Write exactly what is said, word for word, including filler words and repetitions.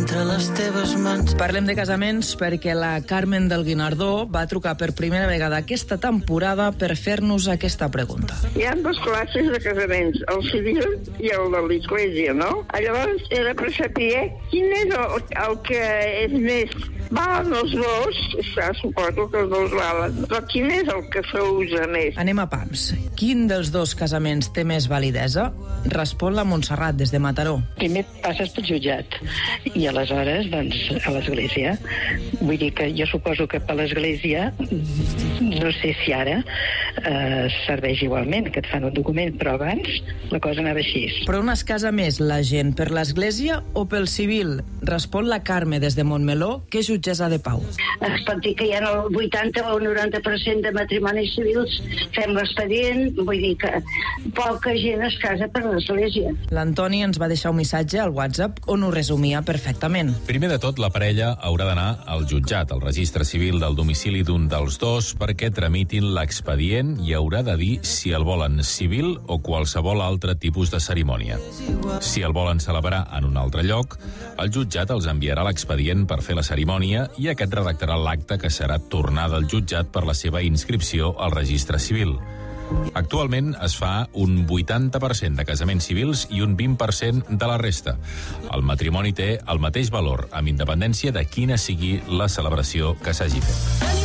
entre les teves mans. Parlem de casaments perquè la Carmen del Guinardó va trucar per primera vegada aquesta temporada per fer-nos aquesta pregunta. Hi ha dues classes de casaments, el civil i el de l'església, no? Llavors era per saber quin és el, el que és més... Valen els dos, ja, suposo que els dos valen, però quin és el que s'usa més? Anem a pams. Quin dels dos casaments té més validesa? Respon la Montserrat, des de Mataró. Primer passes pel jutjat i aleshores, doncs, a l'església. Vull dir que jo suposo que per l'església, no sé si ara eh, serveix igualment, que et fan un document, però abans la cosa anava així. Però on es casa més la gent, per l'església o pel civil? Respon la Carme, des de Montmeló, que és jutgessa de pau. Es pot dir que hi ha el vuitanta o el noranta per cent de matrimonis civils, fem l'expedient, vull dir que poca gent es casa per l'església. L'Antoni ens va deixar un missatge al WhatsApp on ho resumia perfectament. Primer de tot, la parella haurà d'anar al jutjat, al registre civil del domicili d'un dels dos, perquè tramitin l'expedient i haurà de dir si el volen civil o qualsevol altre tipus de cerimònia. Si el volen celebrar en un altre lloc, el jutjat els enviarà l'expedient per fer la cerimònia i aquest redactarà l'acte que serà tornada al jutjat per la seva inscripció al registre civil. Actualment es fa un vuitanta per cent de casaments civils i un vint per cent de la resta. El matrimoni té el mateix valor, amb independència de quina sigui la celebració que s'hagi fet.